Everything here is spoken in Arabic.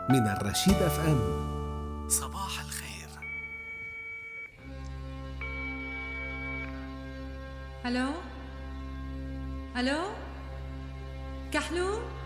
من الرشيد اف ام. صباح الخير. الو الو كحلو.